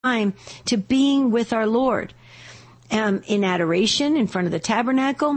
time to being with our Lord, in adoration in front of the tabernacle.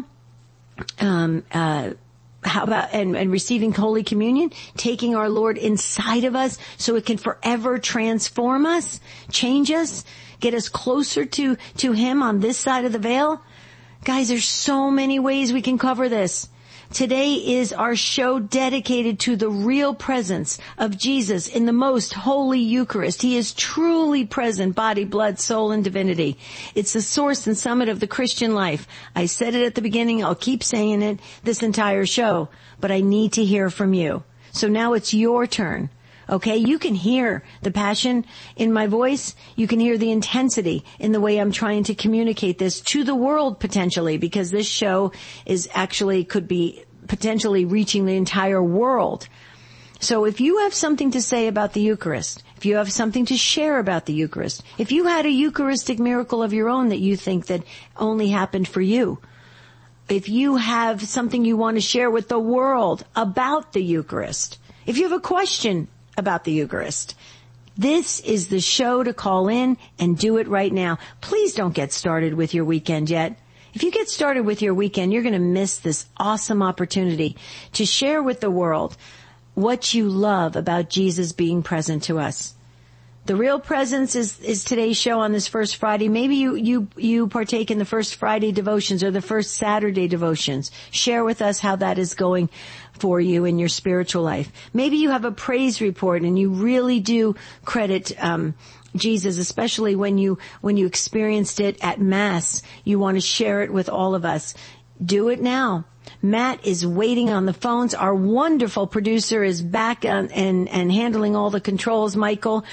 How about, and receiving Holy Communion, taking our Lord inside of us so it can forever transform us, change us, get us closer to Him on this side of the veil. Guys, there's so many ways we can cover this. Today is our show dedicated to the real presence of Jesus in the most holy Eucharist. He is truly present, body, blood, soul, and divinity. It's the source and summit of the Christian life. I said it at the beginning. I'll keep saying it this entire show, but I need to hear from you. So now it's your turn. Okay, you can hear the passion in my voice. You can hear the intensity in the way I'm trying to communicate this to the world potentially, because this show is actually could be potentially reaching the entire world. So if you have something to say about the Eucharist, if you have something to share about the Eucharist, if you had a Eucharistic miracle of your own that you think that only happened for you, if you have something you want to share with the world about the Eucharist, if you have a question about the Eucharist, this is the show to call in and do it right now. Please don't get started with your weekend yet. If you get started with your weekend, you're going to miss this awesome opportunity to share with the world what you love about Jesus being present to us. The real presence is today's show on this first Friday. Maybe you partake in the first Friday devotions or the first Saturday devotions. Share with us how that is going for you in your spiritual life. Maybe you have a praise report and you really do credit Jesus, especially when you experienced it at Mass. You want to share it with all of us. Do it now. Matt is waiting on the phones. Our wonderful producer is back and handling all the controls. Michael,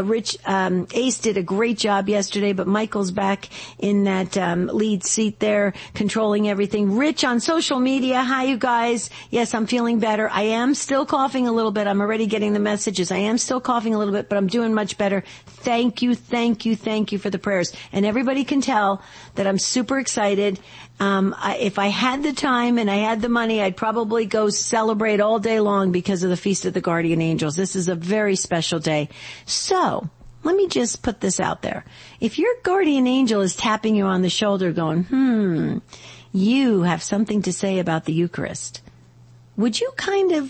Ace did a great job yesterday, but Michael's back in that lead seat there, controlling everything. Rich on social media. Hi, you guys. Yes, I'm feeling better. I am still coughing a little bit. I'm already getting the messages. I am still coughing a little bit, but I'm doing much better. Thank you for the prayers. And everybody can tell that I'm super excited. If I had the time and I had the money, I'd probably go celebrate all day long because of the Feast of the Guardian Angels. This is a very special day. So, let me just put this out there. If your guardian angel is tapping you on the shoulder going, you have something to say about the Eucharist, would you kind of,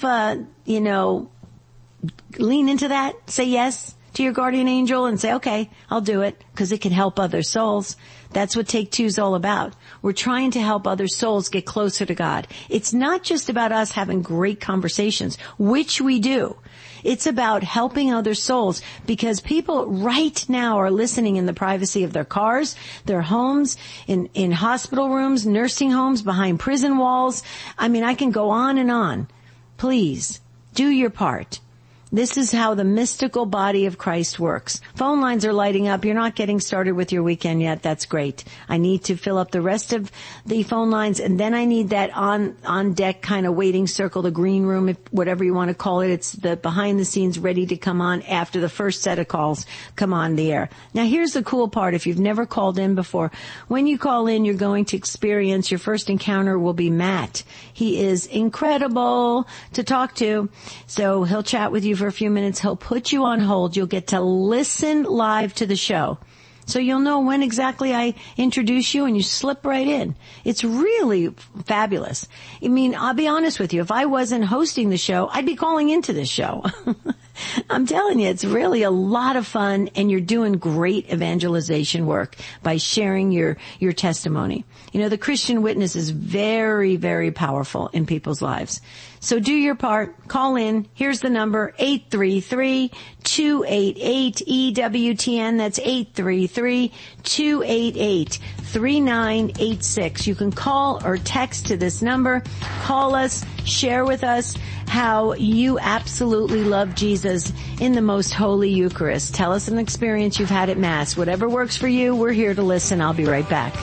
lean into that? Say yes to your guardian angel and say, okay, I'll do it, because it can help other souls. That's what Take Two is all about. We're trying to help other souls get closer to God. It's not just about us having great conversations, which we do. It's about helping other souls, because people right now are listening in the privacy of their cars, their homes, in hospital rooms, nursing homes, behind prison walls. I mean, I can go on and on. Please, do your part. This is how the mystical body of Christ works. Phone lines are lighting up. You're not getting started with your weekend yet. That's great. I need to fill up the rest of the phone lines, and then I need that on deck kind of waiting circle, the green room, whatever you want to call it. It's the behind the scenes ready to come on after the first set of calls come on the air. Now here's the cool part. If you've never called in before, when you call in, you're going to experience your first encounter will be Matt. He is incredible to talk to. So he'll chat with you for a few minutes. He'll put you on hold. You'll get to listen live to the show. So you'll know when exactly I introduce you, and you slip right in. It's really fabulous. I mean, I'll be honest with you. If I wasn't hosting the show, I'd be calling into this show. I'm telling you, it's really a lot of fun, and you're doing great evangelization work by sharing your testimony. You know, the Christian witness is very, very powerful in people's lives. So do your part. Call in. Here's the number, 833-288-EWTN. That's 833-288-3986. You can call or text to this number. Call us. Share with us how you absolutely love Jesus in the most holy Eucharist. Tell us an experience you've had at Mass. Whatever works for you, we're here to listen. I'll be right back.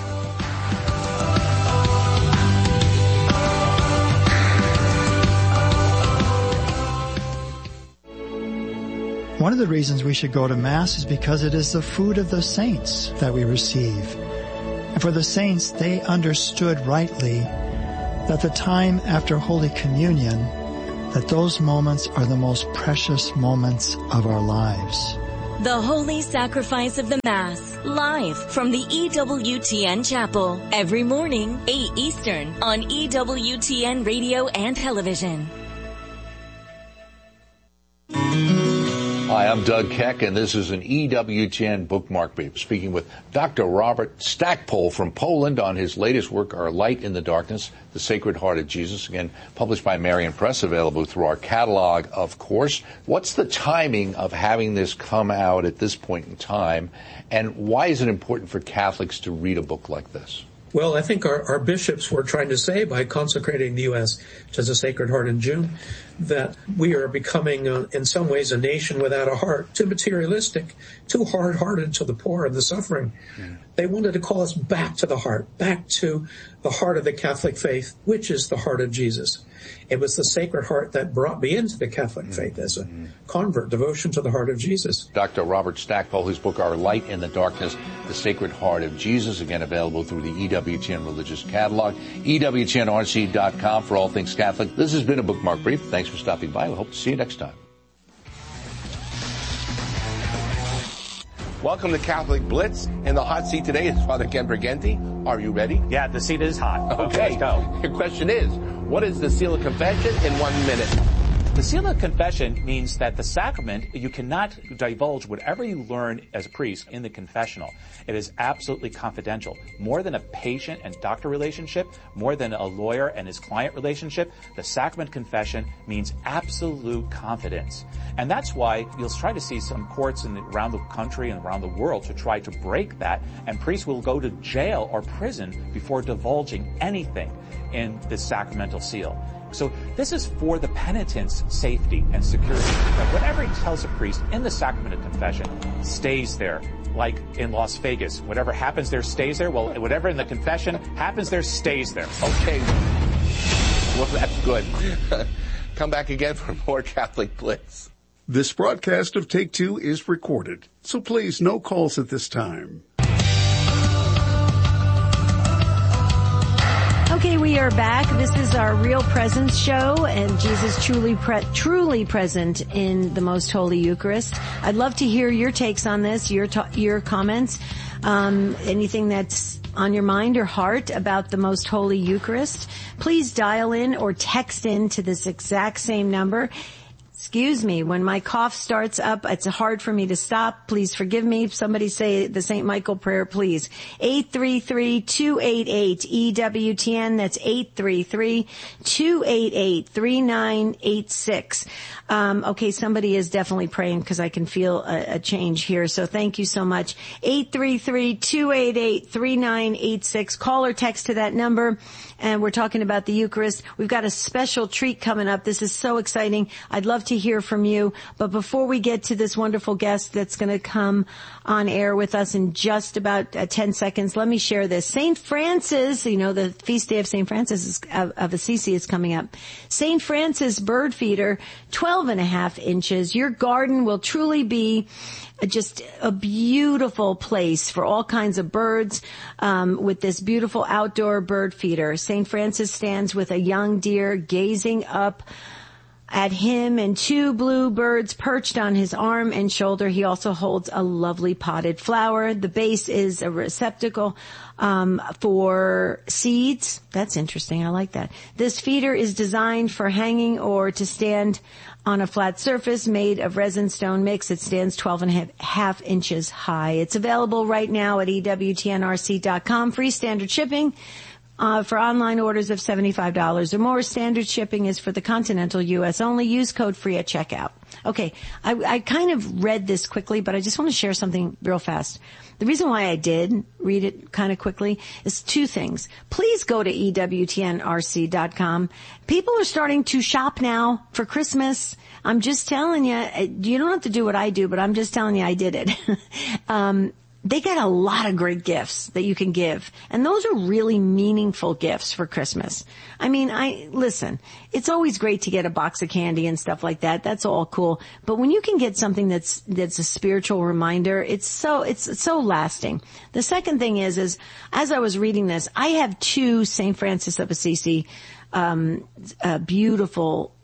One of the reasons we should go to Mass is because it is the food of the saints that we receive. And for the saints, they understood rightly that the time after Holy Communion, that those moments are the most precious moments of our lives. The Holy Sacrifice of the Mass, live from the EWTN Chapel, every morning, 8 Eastern, on EWTN Radio and Television. Hi, I'm Doug Keck, and this is an EWTN Bookmark Brief, speaking with Dr. Robert Stackpole from Poland on his latest work, Our Light in the Darkness, The Sacred Heart of Jesus, again, published by Marian Press, available through our catalog, of course. What's the timing of having this come out at this point in time, and why is it important for Catholics to read a book like this? Well, I think our bishops were trying to say, by consecrating the U.S. to the Sacred Heart in June, that we are becoming, in some ways, a nation without a heart, too materialistic, too hard-hearted to the poor and the suffering. They wanted to call us back to the heart of the Catholic faith, which is the heart of Jesus. It was the Sacred Heart that brought me into the Catholic faith as a convert, devotion to the heart of Jesus. Dr. Robert Stackpole, whose book, Our Light in the Darkness, The Sacred Heart of Jesus, again available through the EWTN Religious Catalog, EWTNRC.com for all things Catholic. This has been a Bookmark Brief. Thanks for stopping by. We hope to see you next time. Welcome to Catholic Blitz. In the hot seat today is Father Ken Briganti. Are you ready? Yeah, the seat is hot. Okay, let's go. Your question is, what is the seal of confession in 1 minute? The seal of confession means that the sacrament, you cannot divulge whatever you learn as a priest in the confessional. It is absolutely confidential. More than a patient and doctor relationship, more than a lawyer and his client relationship, the sacrament confession means absolute confidence. And that's why you'll try to see some courts around the country and around the world to try to break that, and priests will go to jail or prison before divulging anything in this sacramental seal. So this is for the penitent's safety and security. That whatever he tells a priest in the sacrament of confession stays there. Like in Las Vegas, whatever happens there stays there. Well, whatever in the confession happens there stays there. Okay. Well, that's good. Come back again for more Catholic Blitz. This broadcast of Take Two is recorded, so please no calls at this time. Okay, we are back. This is our Real Presence show, and Jesus truly present in the Most Holy Eucharist. I'd love to hear your takes on this, your comments, anything that's on your mind or heart about the Most Holy Eucharist. Please dial in or text in to this exact same number. Excuse me, when my cough starts up, it's hard for me to stop. Please forgive me. Somebody say the St. Michael prayer, please. 833-288-EWTN. That's 833-288-3986. Okay, somebody is definitely praying because I can feel a change here. So thank you so much. 833-288-3986. Call or text to that number. And we're talking about the Eucharist. We've got a special treat coming up. This is so exciting. I'd love to hear from you. But before we get to this wonderful guest that's going to come on air with us in just about 10 seconds, let me share this. St. Francis, the feast day of St. Francis of Assisi is coming up. St. Francis bird feeder, 12.5 inches. Your garden will truly be just a beautiful place for all kinds of birds, with this beautiful outdoor bird feeder. St. Francis stands with a young deer gazing up at him and 2 blue birds perched on his arm and shoulder. He also holds a lovely potted flower. The base is a receptacle for seeds. That's interesting. I like that. This feeder is designed for hanging or to stand on a flat surface made of resin stone mix. It stands 12.5 inches high. It's available right now at EWTNRC.com. Free standard shipping. For online orders of $75 or more. Standard shipping is for the continental U.S. only. Use code FREE at checkout. Okay, I kind of read this quickly, but I just want to share something real fast. The reason why I did read it kind of quickly is 2 things. Please go to EWTNRC.com. People are starting to shop now for Christmas. I'm just telling you, you don't have to do what I do, but I'm just telling you I did it. They got a lot of great gifts that you can give. And those are really meaningful gifts for Christmas. I mean, listen, it's always great to get a box of candy and stuff like that. That's all cool. But when you can get something that's a spiritual reminder, it's so lasting. The second thing is as I was reading this, I have 2 St. Francis of Assisi, beautiful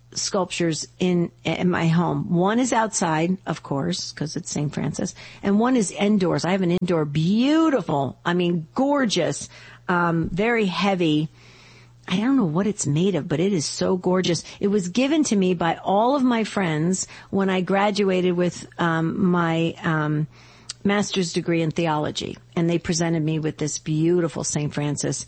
sculptures in my home. One is outside, of course, because it's St. Francis, and one is indoors. I have an indoor, beautiful, gorgeous, very heavy. I don't know what it's made of, but it is so gorgeous. It was given to me by all of my friends when I graduated with my master's degree in theology, and they presented me with this beautiful St. Francis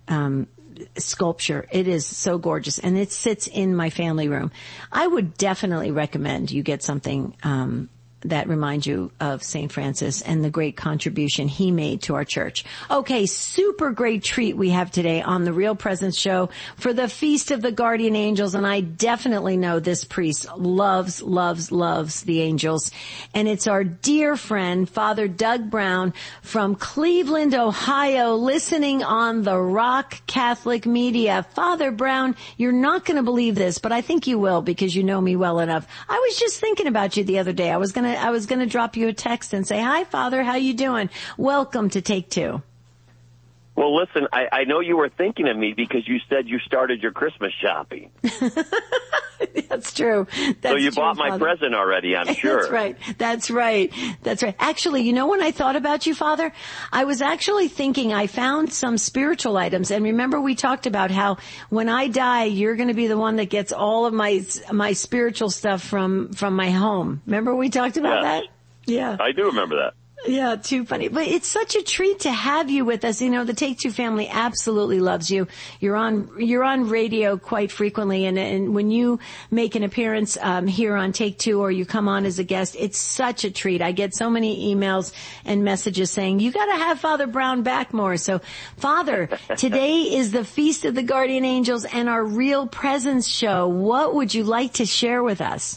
sculpture. It is so gorgeous, and it sits in my family room. I would definitely recommend you get something that reminds you of St. Francis and the great contribution he made to our church. Okay, super great treat we have today on the Real Presence Show for the Feast of the Guardian Angels, and I definitely know this priest loves the angels. And it's our dear friend, Father Doug Brown from Cleveland, Ohio, listening on the Rock Catholic Media. Father Brown, you're not going to believe this, but I think you will because you know me well enough. I was just thinking about you the other day. I was going to drop you a text and say, hi, Father, how you doing? Welcome to Take Two. Well, listen, I know you were thinking of me because you said you started your Christmas shopping. That's true. So you bought my present already, I'm sure. That's right. Actually, you know, when I thought about you, Father, I was actually thinking I found some spiritual items. And remember we talked about how when I die, you're going to be the one that gets all of my spiritual stuff from my home. Remember we talked about that? Yeah. I do remember that. Yeah, too funny. But it's such a treat to have you with us. You know, the Take Two family absolutely loves you. You're on radio quite frequently, and when you make an appearance here on Take Two or you come on as a guest, it's such a treat. I get so many emails and messages saying, you got to have Father Brown back more. So, Father, today is the Feast of the Guardian Angels and our Real Presence show. What would you like to share with us?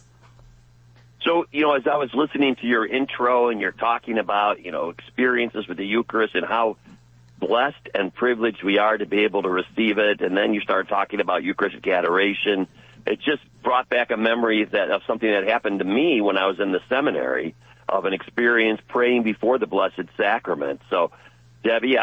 So, you know, as I was listening to your intro and you're talking about, you know, experiences with the Eucharist and how blessed and privileged we are to be able to receive it, and then you start talking about Eucharistic adoration, it just brought back a memory of something that happened to me when I was in the seminary, of an experience praying before the Blessed Sacrament. So, Debbie,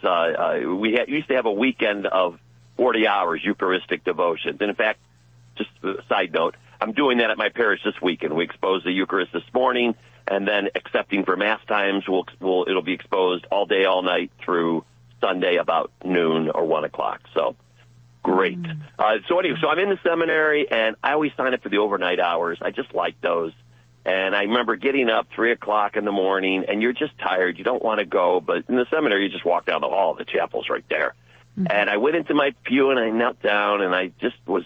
we used to have a weekend of 40 hours Eucharistic devotions. And in fact, just a side note, I'm doing that at my parish this weekend. We exposed the Eucharist this morning, and then accepting for Mass times, it'll be exposed all day, all night through Sunday about noon or 1 o'clock. So, great. So I'm in the seminary, and I always sign up for the overnight hours. I just like those. And I remember getting up 3 o'clock in the morning, and you're just tired. You don't want to go, but in the seminary, you just walk down the hall. The chapel's right there. Mm-hmm. And I went into my pew, and I knelt down, and I was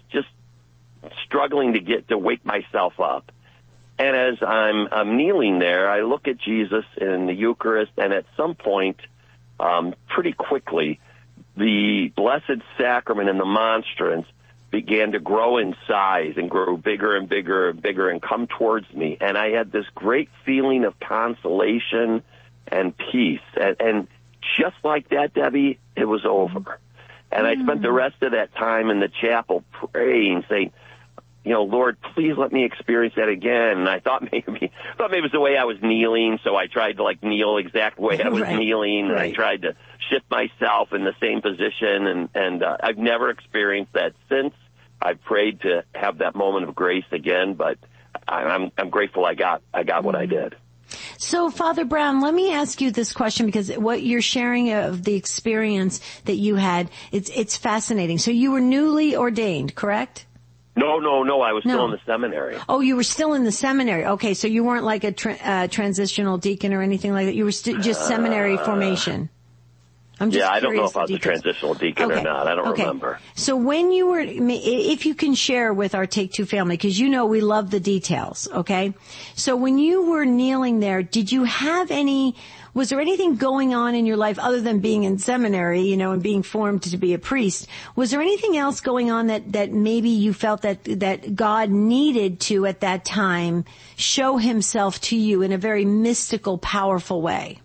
struggling to wake myself up. And as I'm kneeling there, I look at Jesus in the Eucharist, and at some point, pretty quickly, the Blessed Sacrament and the monstrance began to grow in size and grow bigger and bigger and bigger and come towards me. And I had this great feeling of consolation and peace. And just like that, Debbie, it was over. And I spent the rest of that time in the chapel praying, saying, you know, Lord, please let me experience that again. And I thought maybe it was the way I was kneeling, so I tried to kneel exact way I was kneeling, and I tried to shift myself in the same position, and I've never experienced that since. I've prayed to have that moment of grace again, but I'm grateful I got what I did. So, Father Brown, let me ask you this question, because what you're sharing of the experience that you had, it's fascinating. So you were newly ordained, correct? No. I was still in the seminary. Oh, you were still in the seminary. Okay, so you weren't like a transitional deacon or anything like that. You were just seminary formation. I'm just I don't know if I was a transitional deacon or not. I don't remember. So when you were, if you can share with our Take Two family, because you know we love the details, okay? So when you were kneeling there, was there anything going on in your life other than being in seminary, you know, and being formed to be a priest? Was there anything else going on that maybe you felt that God needed to, at that time, show himself to you in a very mystical, powerful way?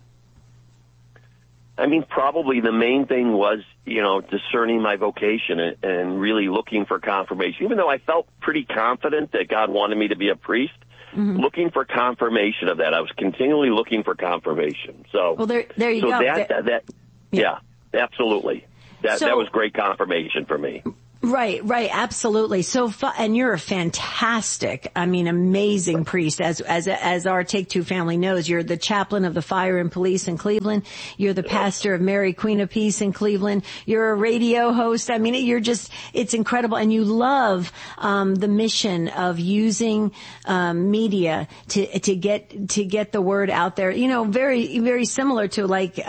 I mean, probably the main thing was, you know, discerning my vocation and really looking for confirmation. Even though I felt pretty confident that God wanted me to be a priest, looking for confirmation of that. I was continually looking for confirmation. So, well, there you go. Yeah, absolutely. That was great confirmation for me. Right, absolutely. And you're a fantastic, amazing priest. As our Take Two family knows, you're the chaplain of the Fire and Police in Cleveland. You're the pastor of Mary Queen of Peace in Cleveland. You're a radio host. It's incredible. And you love, the mission of using, media to get the word out there. Very, very similar to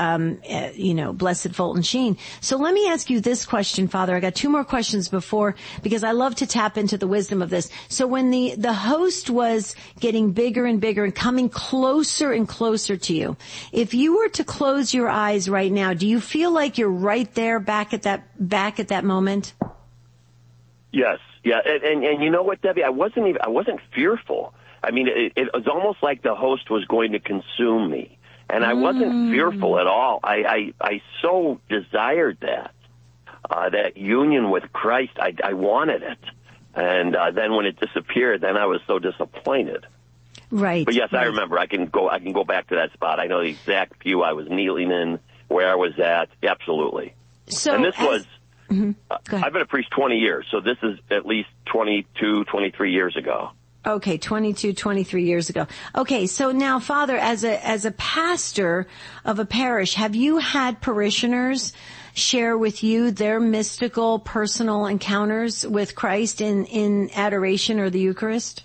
Blessed Fulton Sheen. So let me ask you this question, Father. I got two more questions because I love to tap into the wisdom of this. So when the host was getting bigger and bigger and coming closer and closer to you, if you were to close your eyes right now, do you feel like you're right there back at that moment? Yes. Yeah. And you know what, Debbie? I wasn't fearful. It was almost like the host was going to consume me, and I wasn't fearful at all. I so desired that union with Christ. I wanted it. And then when it disappeared, then I was so disappointed. Right. But yes, right. I remember. I can go back to that spot. I know the exact pew I was kneeling in, where I was at. Absolutely. So, and this was, I've been a priest 20 years, so this is at least 22, 23 years ago. Okay, 22, 23 years ago. Okay, so now, Father, as a pastor of a parish, have you had parishioners share with you their mystical, personal encounters with Christ in adoration or the Eucharist?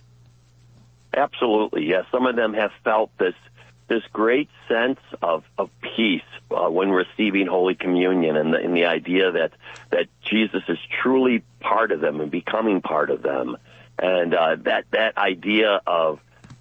Absolutely, yes. Some of them have felt this great sense of peace when receiving Holy Communion, and the idea that Jesus is truly part of them and becoming part of them. And that idea of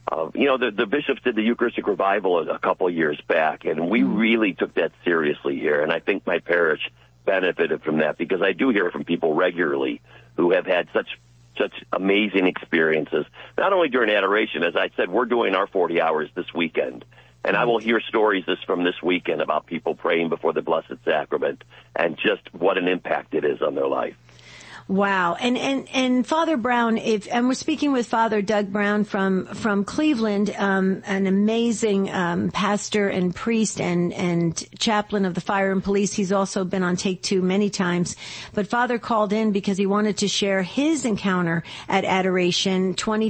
the bishops did the Eucharistic revival a couple of years back, and we really took that seriously here. And I think my parish benefited from that, because I do hear from people regularly who have had such amazing experiences, not only during adoration. As I said, we're doing our 40 hours this weekend, and I will hear stories from this weekend about people praying before the Blessed Sacrament and just what an impact it is on their life. Wow. And Father Brown, and we're speaking with Father Doug Brown from Cleveland, an amazing, pastor and priest and chaplain of the Fire and Police. He's also been on Take Two many times. But Father called in because he wanted to share his encounter at adoration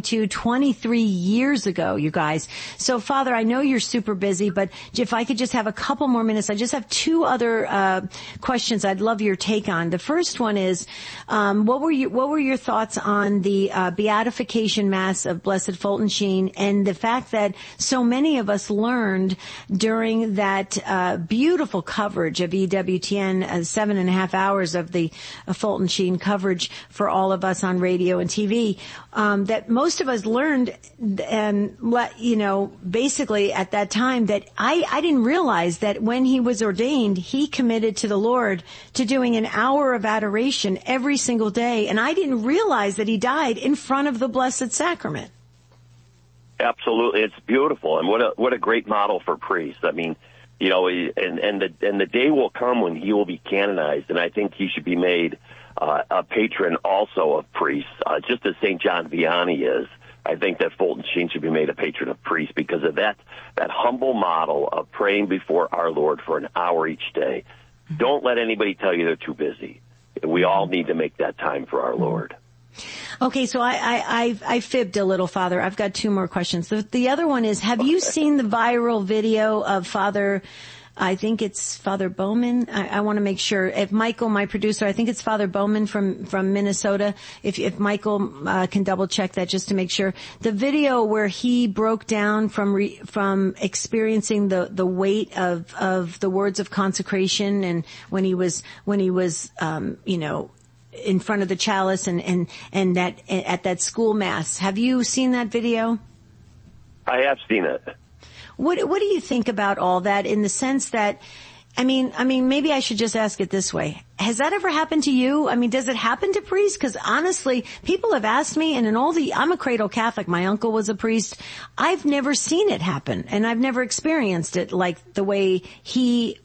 23 years ago, you guys. So Father, I know you're super busy, but if I could just have a couple more minutes, I just have two other, questions I'd love your take on. The first one is, what were your thoughts on the beatification mass of Blessed Fulton Sheen, and the fact that so many of us learned during that beautiful coverage of EWTN, 7.5 hours of the Fulton Sheen coverage for all of us on radio and TV, that most of us learned, and basically at that time, that I didn't realize that when he was ordained, he committed to the Lord to doing an hour of adoration every single day, and I didn't realize that he died in front of the Blessed Sacrament. Absolutely, it's beautiful, and what a great model for priests. And the day will come when he will be canonized, and I think he should be made a patron also of priests, just as St. John Vianney is. I think that Fulton Sheen should be made a patron of priests because of that humble model of praying before our Lord for an hour each day. Don't let anybody tell you they're too busy. We all need to make that time for our Lord. Okay, so I fibbed a little, Father. I've got two more questions. The other one is, have you seen the viral video of Father, I think it's Father Bowman. I want to make sure. If Michael, my producer, I think it's Father Bowman from Minnesota. If Michael can double check that just to make sure. The video where he broke down from experiencing the weight of the words of consecration, and when he was in front of the chalice and that at that school mass. Have you seen that video? I have seen it. What do you think about all that, in the sense that, I mean, maybe I should just ask it this way. Has that ever happened to you? I mean, does it happen to priests? Because honestly, people have asked me, and I'm a cradle Catholic. My uncle was a priest. I've never seen it happen, and I've never experienced it like the way he,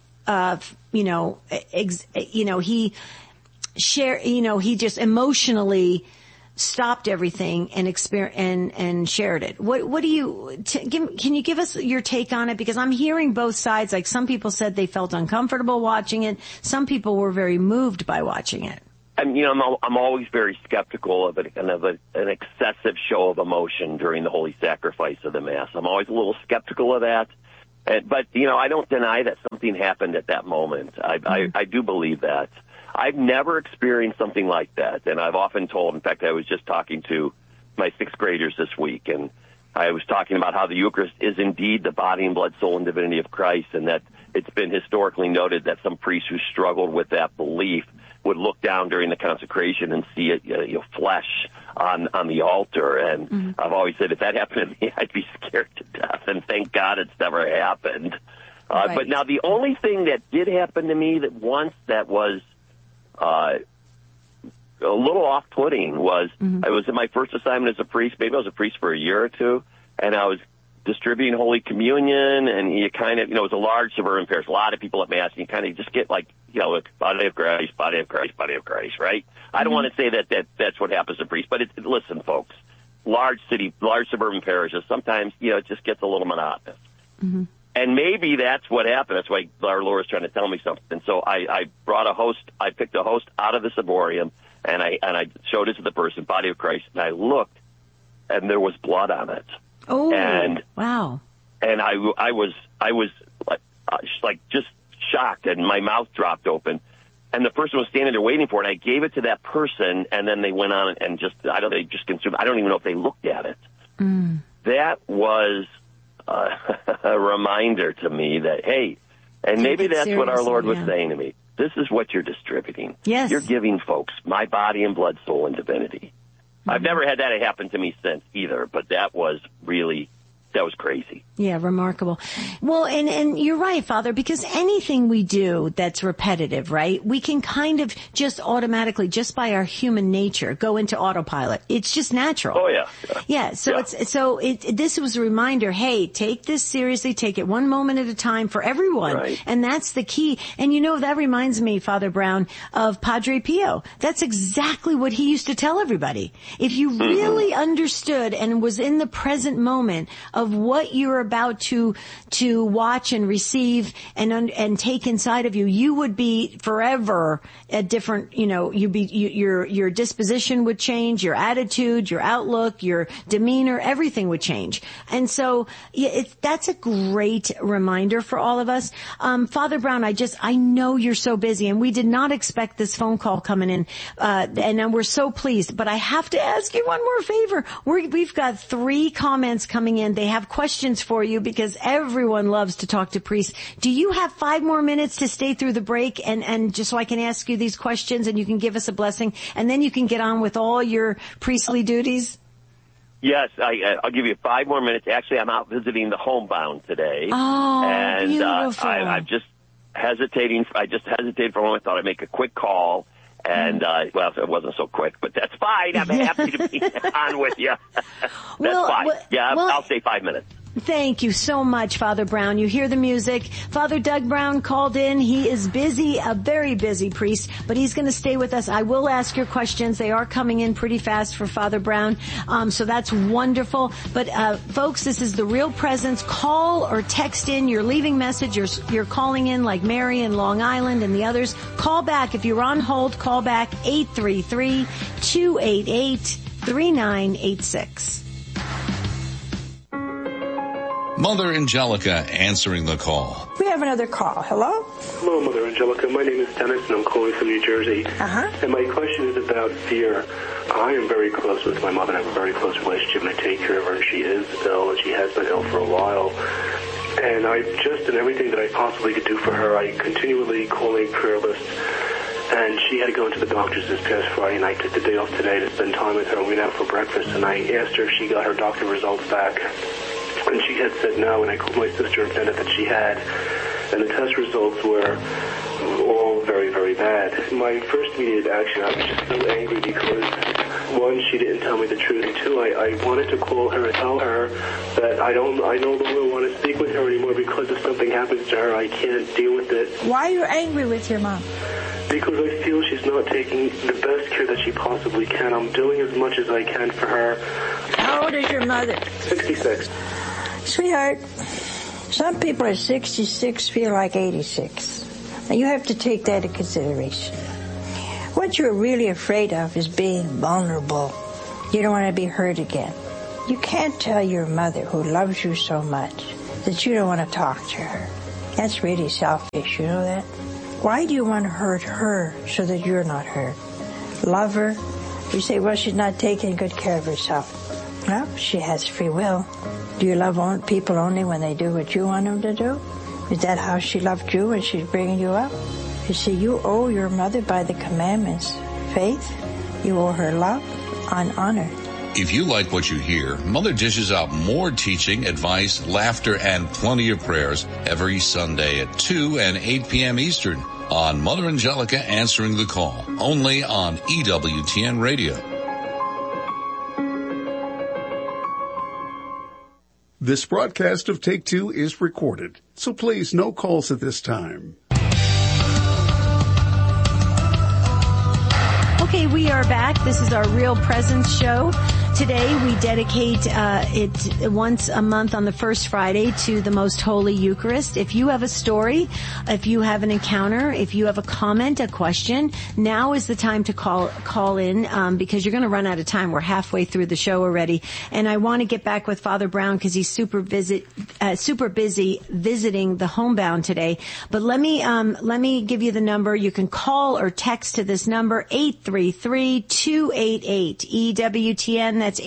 he just emotionally stopped everything and shared it. What do you, can you give us your take on it? Because I'm hearing both sides. Like, some people said they felt uncomfortable watching it. Some people were very moved by watching it. I'm always very skeptical of an excessive show of emotion during the holy sacrifice of the Mass. I'm always a little skeptical of that. But, I don't deny that something happened at that moment. I do believe that. I've never experienced something like that. And I've often told, in fact, I was just talking to my sixth graders this week, and I was talking about how the Eucharist is indeed the body and blood, soul, and divinity of Christ, and that it's been historically noted that some priests who struggled with that belief would look down during the consecration and see it, flesh on the altar. And I've always said, if that happened to me, I'd be scared to death. And thank God it's never happened. Right. But now the only thing that did happen to me that was a little off-putting was I was in my first assignment as a priest. Maybe I was a priest for a year or two, and I was distributing Holy Communion, and you kind of, it was a large suburban parish, a lot of people at Mass, and you kind of just get like, body of Christ, body of Christ, body of Christ, right? I don't want to say that's what happens to priests, but listen, folks, large suburban parishes, sometimes, it just gets a little monotonous. Mm-hmm. And maybe that's what happened. That's why our Lord is trying to tell me something. So I picked a host out of the ciborium, and I showed it to the person, body of Christ, and I looked, and there was blood on it. Oh, and wow! And I was like just shocked, and my mouth dropped open. And the person was standing there waiting for it. And I gave it to that person, and then they went on and they just consumed. I don't even know if they looked at it. That was a reminder to me that, hey, and maybe that's what our Lord was saying to me. This is what you're distributing. Yes, you're giving folks my body and blood, soul, and divinity. I've never had that happen to me since either, but that was crazy. Yeah, remarkable. Well, and you're right, Father, because anything we do that's repetitive, right, we can kind of just automatically, just by our human nature, go into autopilot. It's just natural. Oh, yeah. Yeah, this was a reminder, hey, take this seriously, take it one moment at a time for everyone. Right. And that's the key. And that reminds me, Father Brown, of Padre Pio. That's exactly what he used to tell everybody. If you really understood and was in the present moment of what you're about to watch and receive and take inside of you, you would be forever a different, your disposition would change, your attitude, your outlook, your demeanor, everything would change. And so that's a great reminder for all of us. Father Brown, I know you're so busy, and we did not expect this phone call coming in, and we're so pleased, but I have to ask you one more favor. We've got 3 comments coming in. They have questions for you because everyone loves to talk to priests. Do you have 5 more minutes to stay through the break and just so I can ask you these questions and you can give us a blessing, and then you can get on with all your priestly duties? Yes, I'll give you 5 more minutes. Actually, I'm out visiting the homebound today. Oh, and beautiful. I'm just hesitating. I just hesitated for a moment. I thought I'd make a quick call. And, it wasn't so quick, but that's fine. I'm happy to be on with you. That's fine. I'll say 5 minutes. Thank you so much, Father Brown. You hear the music. Father Doug Brown called in. He is busy, a very busy priest, but he's going to stay with us. I will ask your questions. They are coming in pretty fast for Father Brown. So that's wonderful. But, folks, this is the Real Presence. Call or text in. You're leaving message. You're calling in like Mary in Long Island and the others. Call back. If you're on hold, call back 833-288-3986. Mother Angelica answering the call. We have another call. Hello? Hello, Mother Angelica. My name is Dennis, and I'm calling from New Jersey. And my question is about fear. I am very close with my mother. I have a very close relationship, and I take care of her. She is ill, and she has been ill for a while. And I've just done everything that I possibly could do for her. I continually calling prayer lists. And she had to go into the doctor's this past Friday, and I took the day off today to spend time with her. We went out for breakfast, and I asked her if she got her doctor results back. And she had said no, and I called my sister and found out that she had. And the test results were all very, very bad. My first immediate action, I was just so angry because, 1, she didn't tell me the truth, and 2, I wanted to call her and tell her that I no longer want to speak with her anymore because if something happens to her, I can't deal with it. Why are you angry with your mom? Because I feel she's not taking the best care that she possibly can. I'm doing as much as I can for her. How old is your mother? 66. Sweetheart, some people at 66 feel like 86. Now, you have to take that into consideration. What you're really afraid of is being vulnerable. You don't want to be hurt again. You can't tell your mother, who loves you so much, that you don't want to talk to her. That's really selfish, you know that? Why do you want to hurt her so that you're not hurt? Love her. You say, well, she's not taking good care of herself. Well, she has free will. Do you love people only when they do what you want them to do? Is that how she loved you when she's bringing you up? You see, you owe your mother by the commandments faith. You owe her love and honor. If you like what you hear, Mother dishes out more teaching, advice, laughter, and plenty of prayers every Sunday at 2 and 8 p.m. Eastern on Mother Angelica Answering the Call, only on EWTN Radio. This broadcast of Take Two is recorded, so please no calls at this time. Okay, we are back. This is our Real Presence show. Today we dedicate it once a month on the first Friday to the Most Holy Eucharist. If you have a story, if you have an encounter, if you have a comment, a question, now is the time to call in because you're going to run out of time. We're halfway through the show already, and I want to get back with Father Brown because he's super busy visiting the homebound today. But let me give you the number. You can call or text to this number 833-288 EWTN. That's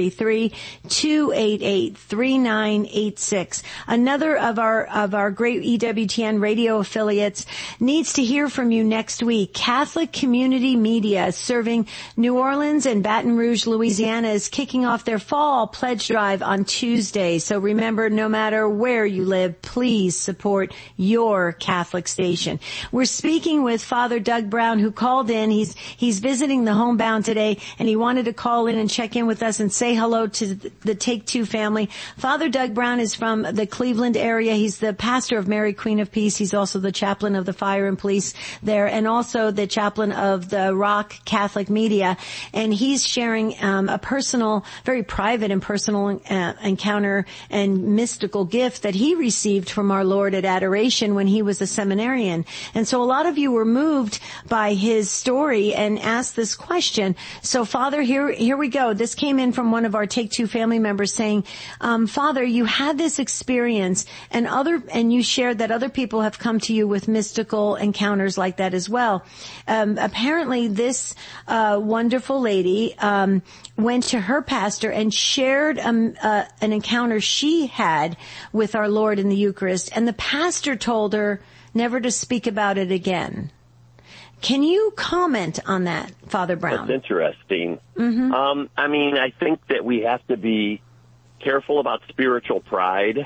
833-288-3986. Another of our great EWTN radio affiliates needs to hear from you next week. Catholic Community Media, serving New Orleans and Baton Rouge, Louisiana, is kicking off their fall pledge drive on Tuesday. So remember, no matter where you live, please support your Catholic station. We're speaking with Father Doug Brown, who called in. He's visiting the homebound today, and he wanted to call in and check in with us and say hello to the Take Two family. Father Doug Brown is from the Cleveland area. He's the pastor of Mary Queen of Peace. He's also the chaplain of the Fire and Police there, and also the chaplain of the Rock Catholic Media. And he's sharing a personal, very private and personal encounter and mystical gift that he received from our Lord at Adoration when he was a seminarian. And so a lot of you were moved by his story and asked this question. So Father, here we go. This came in from one of our Take Two family members saying, Father, you had this experience and you shared that other people have come to you with mystical encounters like that as well. Apparently this wonderful lady went to her pastor and shared an encounter she had with our Lord in the Eucharist, and the pastor told her never to speak about it again. Can you comment on that, Father Brown? That's interesting. Mm-hmm. I think that we have to be careful about spiritual pride.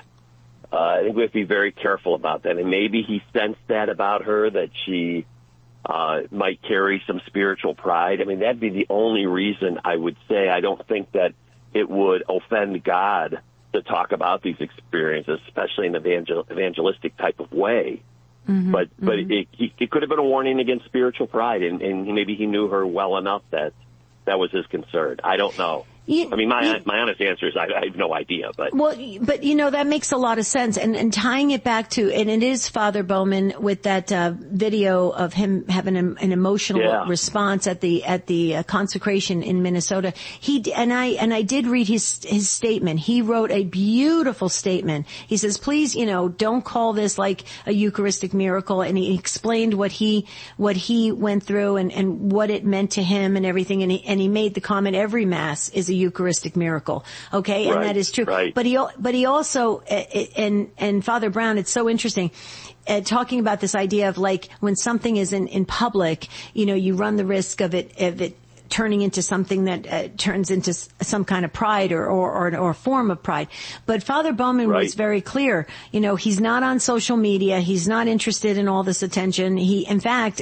I think we have to be very careful about that. And maybe he sensed that about her, that she might carry some spiritual pride. I mean, that'd be the only reason I would say I don't think that it would offend God to talk about these experiences, especially in an evangelistic type of way. Mm-hmm. But it could have been a warning against spiritual pride, and maybe he knew her well enough that was his concern. I don't know. My honest answer is I have no idea. But that makes a lot of sense. And tying it back to, and it is Father Bowman with that video of him having an emotional response at the consecration in Minnesota. I did read his statement. He wrote a beautiful statement. He says, please, don't call this like a Eucharistic miracle. And he explained what he went through and what it meant to him and everything. And he made the comment, every Mass is a Eucharistic miracle. Okay. And that is true. Right. But he also, and Father Brown, it's so interesting, talking about this idea of like when something is in public, you run the risk of it turning into something that turns into some kind of pride or a form of pride. But Father Bowman was very clear. He's not on social media. He's not interested in all this attention. In fact,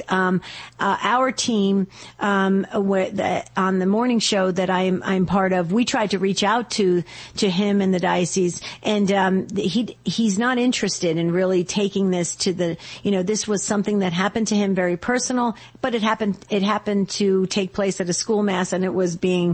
our team on the morning show that I'm part of, we tried to reach out to him in the diocese, and he's not interested in really taking this to the. This was something that happened to him, very personal, but it happened to take place at a school mass and it was being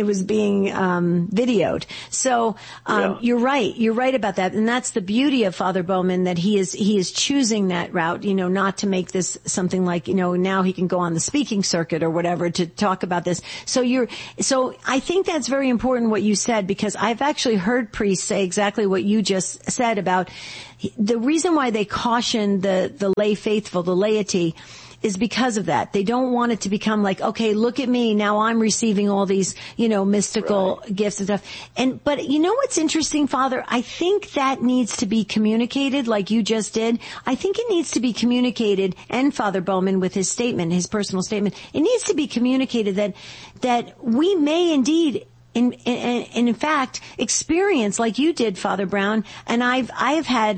videoed. So, you're right about that. And that's the beauty of Father Bowman, that he is choosing that route, not to make this something like, now he can go on the speaking circuit or whatever to talk about this. So I think that's very important what you said, because I've actually heard priests say exactly what you just said about the reason why they caution the lay faithful, the laity, is because of that. They don't want it to become like, okay, look at me, now I'm receiving all these, mystical gifts and stuff. But you know what's interesting, Father? I think that needs to be communicated like you just did. I think it needs to be communicated, and Father Bowman with his statement, his personal statement, it needs to be communicated that we may indeed in fact, experience like you did, Father Brown, and I've had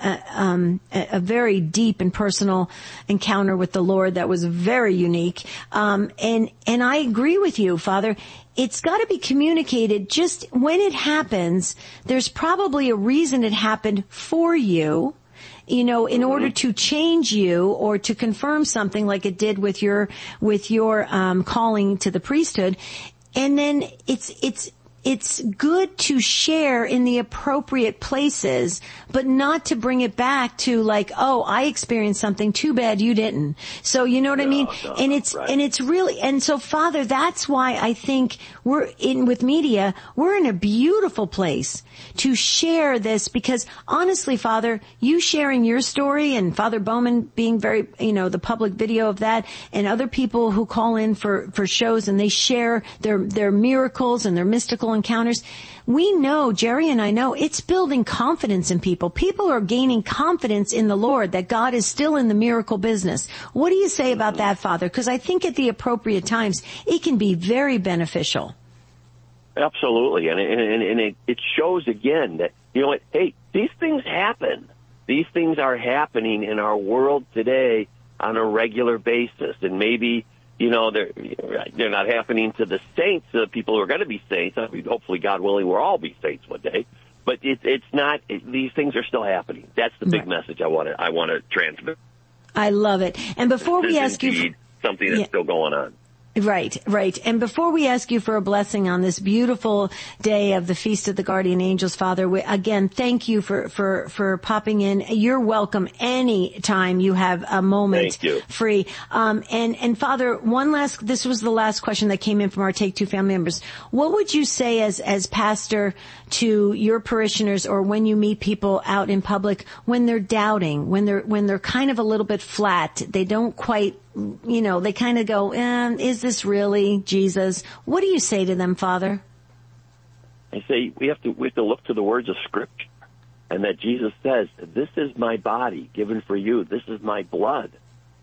a very deep and personal encounter with the Lord that was very unique. And I agree with you, Father. It's got to be communicated. Just when it happens, there's probably a reason it happened for you. In order to change you or to confirm something like it did with your calling to the priesthood. And then it's good to share in the appropriate places, but not to bring it back to like, oh, I experienced something, too bad you didn't. So you know what I mean? And it's really, and so Father, that's why I think with media, we're in a beautiful place to share this, because honestly, Father, you sharing your story and Father Bowman being very, the public video of that, and other people who call in for shows and they share their miracles and their mystical encounters. We know, Jerry and I know, it's building confidence in people. People are gaining confidence in the Lord that God is still in the miracle business. What do you say about that, Father? Because I think at the appropriate times, it can be very beneficial. Absolutely. And it shows again that, hey, these things happen. These things are happening in our world today on a regular basis. And maybe, they're not happening to the saints, the people who are going to be saints. I mean, hopefully, God willing, we'll all be saints one day. But it's not, these things are still happening. That's the big message I want to transmit. I love it. And before we ask you, something that's still going on. Right. And before we ask you for a blessing on this beautiful day of the Feast of the Guardian Angels, Father, again, thank you for popping in. You're welcome any time you have a moment free. And Father, this was the last question that came in from our Take Two family members. What would you say as pastor to your parishioners, or when you meet people out in public, when they're doubting, when they're kind of a little bit flat, they don't quite, they kind of go, is this really Jesus? What do you say to them, Father? I say we have to look to the words of Scripture, and that Jesus says, "This is my body given for you. This is my blood."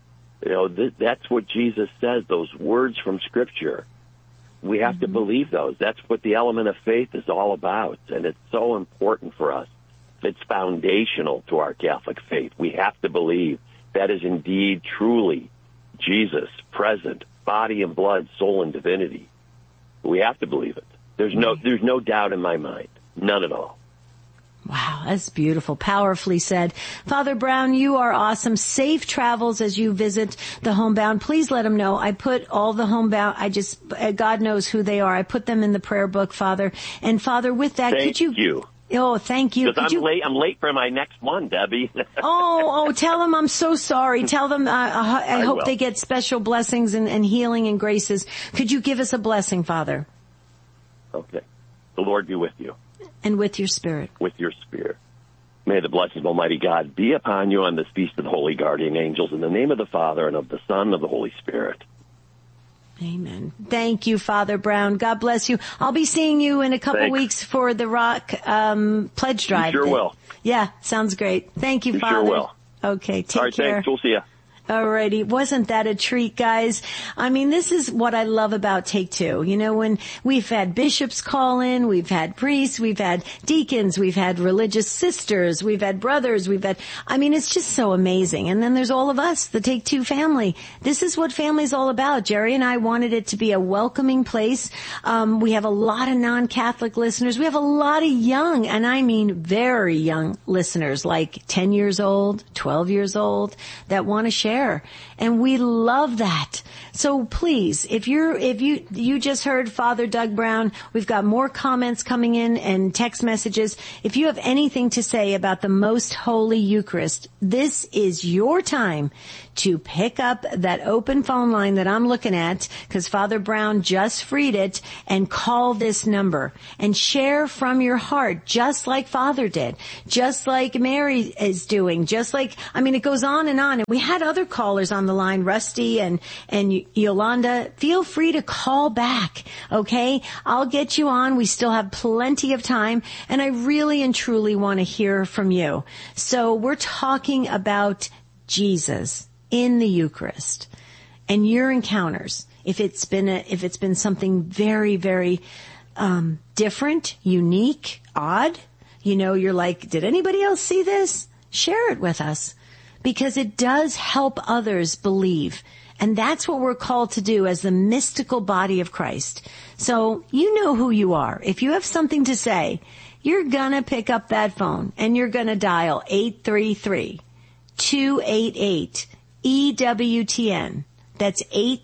That's what Jesus says. Those words from Scripture. We have to believe those. That's what the element of faith is all about, and it's so important for us. It's foundational to our Catholic faith. We have to believe that is indeed truly Jesus present, body and blood, soul and divinity. We have to believe it. There's no doubt in my mind. None at all. Wow, that's beautiful. Powerfully said. Father Brown, you are awesome. Safe travels as you visit the homebound. Please let them know. I put all the homebound, God knows who they are. I put them in the prayer book, Father. And Father, with that, Thank you. Oh, thank you. Because I'm late for my next one, Debbie. Tell them I'm so sorry. Tell them I hope they get special blessings and healing and graces. Could you give us a blessing, Father? Okay. The Lord be with you. And with your spirit. With your spirit. May the blessings of Almighty God be upon you on this Feast of the Holy Guardian Angels, in the name of the Father, and of the Son, and of the Holy Spirit. Amen. Thank you, Father Brown. God bless you. I'll be seeing you in a couple weeks for the Rock Pledge Drive. You sure will. Yeah, sounds great. Thank you, Father. Sure will. Okay, take care. All right, thanks. We'll see you. Alrighty. Wasn't that a treat, guys? I mean, this is what I love about Take Two. When we've had bishops call in, we've had priests, we've had deacons, we've had religious sisters, we've had brothers, it's just so amazing. And then there's all of us, the Take Two family. This is what family's all about. Jerry and I wanted it to be a welcoming place. We have a lot of non-Catholic listeners. We have a lot of young, and I mean very young listeners, like 10 years old, 12 years old, that want to share. share. And we love that. So please, if you just heard Father Doug Brown, we've got more comments coming in and text messages. If you have anything to say about the Most Holy Eucharist, this is your time to pick up that open phone line that I'm looking at, because Father Brown just freed it, and call this number and share from your heart, just like Father did, just like Mary is doing, just like, it goes on. And we had other callers on the line, Rusty and Yolanda. Feel free to call back, okay? I'll get you on. We still have plenty of time, and I really and truly want to hear from you. So we're talking about Jesus in the Eucharist and your encounters. If it's been something very, very different, unique, odd, you're like, did anybody else see this? Share it with us, because it does help others believe. And that's what we're called to do as the mystical body of Christ. So you know who you are. If you have something to say, you're gonna pick up that phone and you're gonna dial 833-288-EWTN. That's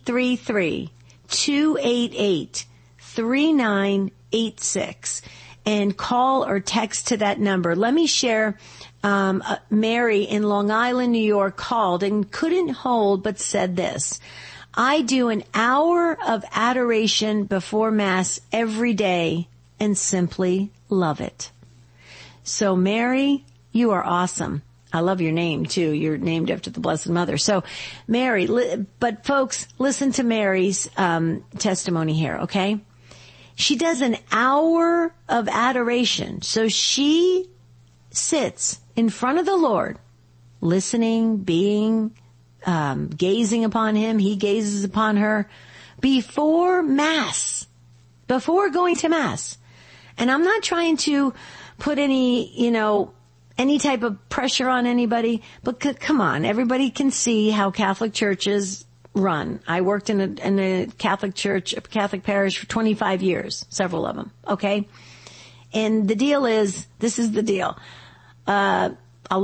833-288-3986. And call or text to that number. Let me share, Mary in Long Island, New York, called and couldn't hold but said this: I do an hour of adoration before Mass every day and simply love it. So Mary, you are awesome. I love your name too. You're named after the Blessed Mother. So Mary, but folks, listen to Mary's testimony here, okay? She does an hour of adoration. So she sits in front of the Lord, listening, being, gazing upon Him. He gazes upon her before Mass, before going to Mass. And I'm not trying to put any type of pressure on anybody, but come on, everybody can see how Catholic churches run. I worked in a Catholic church, a Catholic parish for 25 years, several of them, okay? And the deal is, this is the deal. Some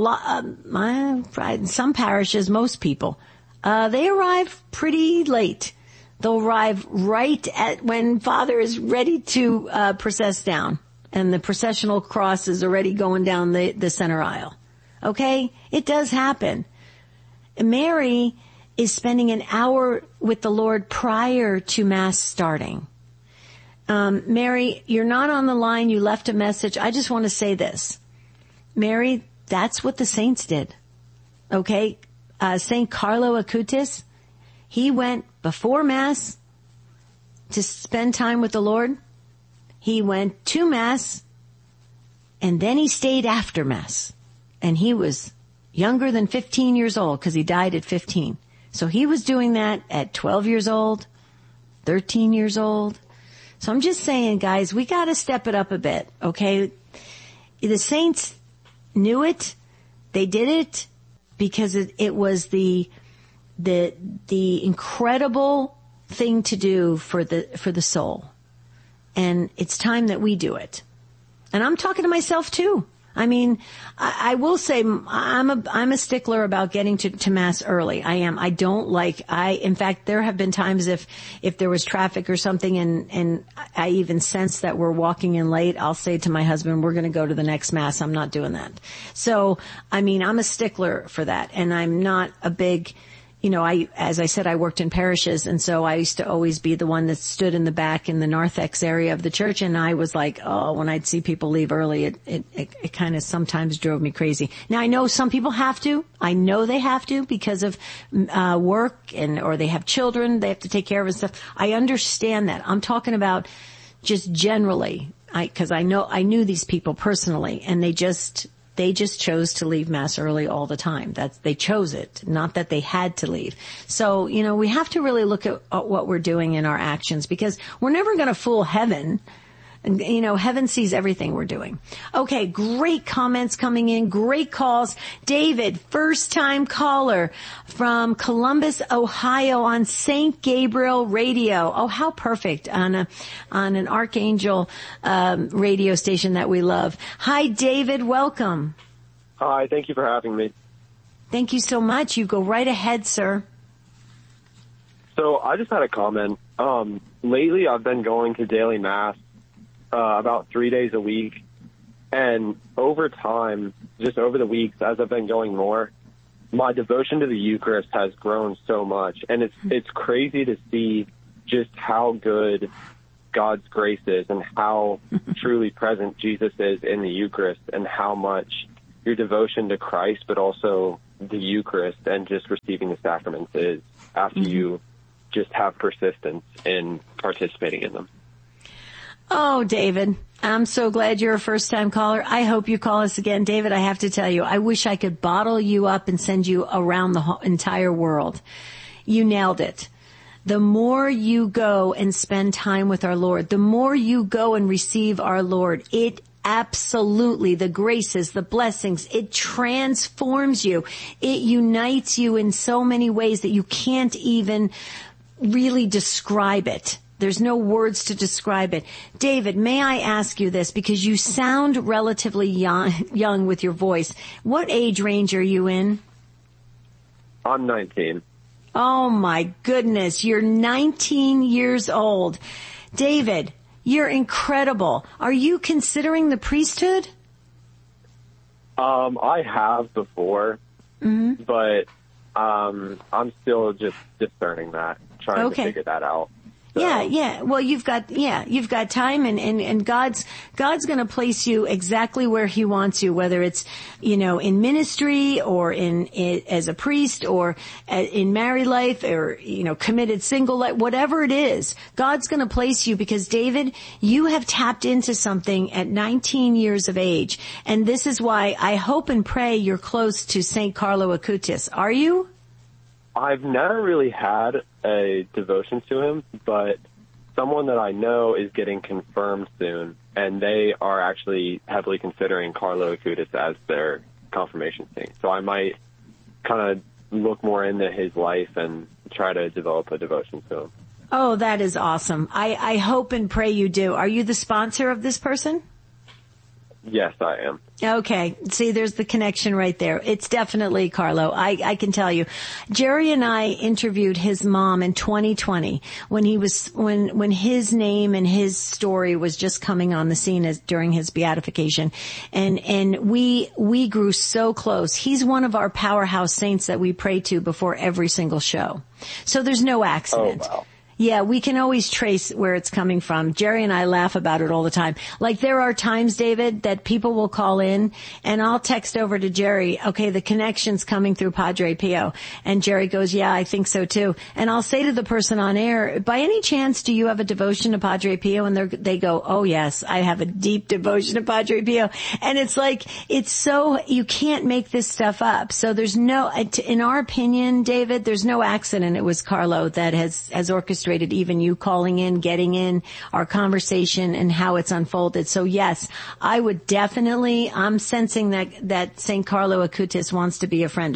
parishes, most people, they arrive pretty late. They'll arrive right at when Father is ready to process down, and the processional cross is already going down the center aisle. Okay? It does happen. Mary is spending an hour with the Lord prior to Mass starting. Mary, you're not on the line. You left a message. I just want to say this. Mary, that's what the saints did. Okay? Saint Carlo Acutis, he went before Mass to spend time with the Lord. He went to Mass, and then he stayed after Mass. And he was younger than 15 years old, because he died at 15. So he was doing that at 12 years old, 13 years old. So I'm just saying, guys, we got to step it up a bit, okay? The saints knew it. They did it because it was the incredible thing to do for the soul. And it's time that we do it. And I'm talking to myself too. I will say I'm a stickler about getting to Mass early. I am. In fact, there have been times if there was traffic or something and I even sense that we're walking in late, I'll say to my husband, we're going to go to the next Mass. I'm not doing that. So, I'm a stickler for that, and I'm not a big, as I said, I worked in parishes, and so I used to always be the one that stood in the back in the narthex area of the church, and I was like, when I'd see people leave early, it kind of sometimes drove me crazy. Now, I know some people have to. I know they have to because of work or they have children they have to take care of and stuff. I understand that. I'm talking about just generally, because I knew these people personally, and they just chose to leave Mass early all the time. They chose it, not that they had to leave. So, we have to really look at what we're doing in our actions, because we're never going to fool heaven. Heaven sees everything we're doing. Okay, great comments coming in, great calls. David, first time caller from Columbus, Ohio on St. Gabriel Radio. Oh, how perfect on an Archangel radio station that we love. Hi, David, welcome. Hi, thank you for having me. Thank you so much. You go right ahead, sir. So I just had a comment. Lately, I've been going to daily mass about 3 days a week. And over time, just over the weeks, as I've been going more, my devotion to the Eucharist has grown so much. And it's crazy to see just how good God's grace is and how truly present Jesus is in the Eucharist, and how much your devotion to Christ, but also the Eucharist and just receiving the sacraments is after you just have persistence in participating in them. Oh, David, I'm so glad you're a first-time caller. I hope you call us again. David, I have to tell you, I wish I could bottle you up and send you around the entire world. You nailed it. The more you go and spend time with our Lord, the more you go and receive our Lord, it absolutely, the graces, the blessings, it transforms you. It unites you in so many ways that you can't even really describe it. There's no words to describe it. David, may I ask you this, because you sound relatively young with your voice. What age range are you in? I'm 19. Oh my goodness, you're 19 years old. David, you're incredible. Are you considering the priesthood? I have before, but I'm still just discerning that, trying to figure that out. So. Yeah. Well, you've got time, and God's going to place you exactly where He wants you, whether it's, in ministry or as a priest or in married life or, committed single life, whatever it is, God's going to place you, because David, you have tapped into something at 19 years of age. And this is why I hope and pray you're close to St. Carlo Acutis. Are you? I've never really had a devotion to him, but someone that I know is getting confirmed soon, and they are actually heavily considering Carlo Acutis as their confirmation saint. So I might kind of look more into his life and try to develop a devotion to him. Oh, that is awesome. I hope and pray you do. Are you the sponsor of this person? Yes, I am. Okay. See, there's the connection right there. It's definitely Carlo. I can tell you. Jerry and I interviewed his mom in 2020 when his name and his story was just coming on the scene during his beatification. And we grew so close. He's one of our powerhouse saints that we pray to before every single show. So there's no accident. Oh, wow. Yeah, we can always trace where it's coming from. Jerry and I laugh about it all the time. Like, there are times, David, that people will call in and I'll text over to Jerry, okay, the connection's coming through Padre Pio. And Jerry goes, yeah, I think so too. And I'll say to the person on air, by any chance, do you have a devotion to Padre Pio? And they go, oh yes, I have a deep devotion to Padre Pio. And it's like, it's so, you can't make this stuff up. So there's no, in our opinion, David, there's no accident. It was Carlo that has orchestrated even you calling in, getting in, our conversation and how it's unfolded. So yes, I would definitely, I'm sensing that St. Carlo Acutis wants to be a friend